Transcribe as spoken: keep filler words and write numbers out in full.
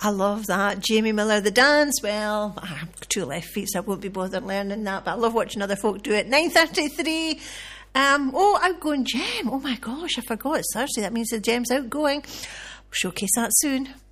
I love that. Jamie Miller, the dance. Well, I have two left feet, so I won't be bothered learning that, but I love watching other folk do it. nine thirty-three. Um, oh, Outgoing Gem. Oh my gosh, I forgot it's Thursday. That means the Gem's outgoing. We'll showcase that soon.